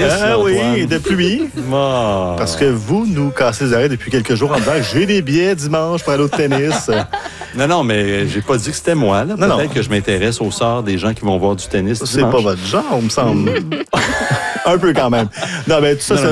Oui, de pluie. Ah. Parce que vous nous cassez les oreilles depuis quelques jours en disant j'ai des billets dimanche pour aller au tennis. Non, mais j'ai pas dit que c'était moi. Là. Non. Peut-être que je m'intéresse au sort des gens qui vont voir du tennis C'est dimanche. pas votre genre, me semble. Un peu quand même. Non, mais tout ça,